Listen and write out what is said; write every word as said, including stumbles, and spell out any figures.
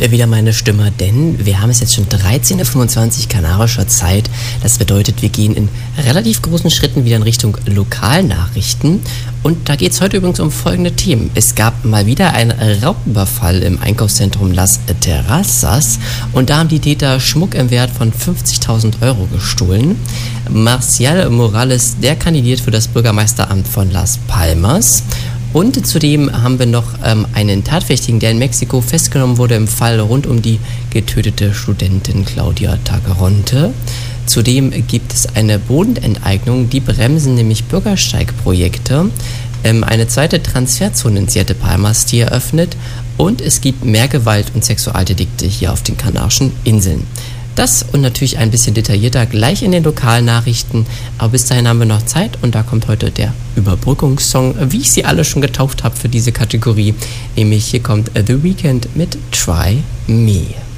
wieder meine Stimme, denn wir haben es jetzt schon dreizehn Uhr fünfundzwanzig kanarischer Zeit. Das bedeutet, wir gehen in relativ großen Schritten wieder in Richtung Lokalnachrichten. Und da geht es heute übrigens um folgende Themen. Es gab mal wieder einen Raubüberfall im Einkaufszentrum Las Terrazas und da haben die Täter Schmuck im Wert von fünfzigtausend Euro gestohlen. Marcial Morales, der kandidiert für das Bürgermeisteramt von Las Palmas. Und zudem haben wir noch ähm, einen Tatverdächtigen, der in Mexiko festgenommen wurde im Fall rund um die getötete Studentin Claudia Tageronte. Zudem gibt es eine Bodenenteignung, die bremsen nämlich Bürgersteigprojekte. Ähm, eine zweite Transferzone in Siete Palmas, die eröffnet. Und es gibt mehr Gewalt und Sexualdelikte hier auf den Kanarischen Inseln. Das und natürlich ein bisschen detaillierter gleich in den Lokalnachrichten. Aber bis dahin haben wir noch Zeit und da kommt heute der Überbrückungssong, wie ich sie alle schon getauft habe für diese Kategorie. Nämlich hier kommt The Weeknd mit Try Me.